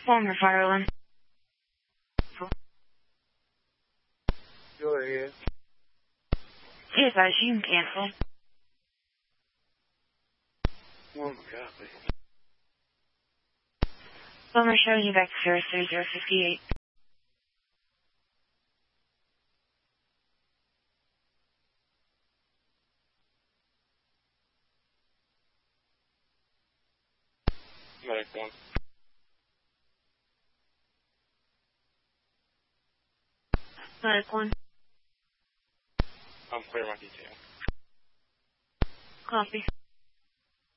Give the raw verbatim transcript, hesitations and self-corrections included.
Former fire alarm. Go ahead. Yes, I you can cancel. One copy. Former showing you back to zero three zero fifty-eight. Medic one. Medic one. I'm clear my detail. Copy.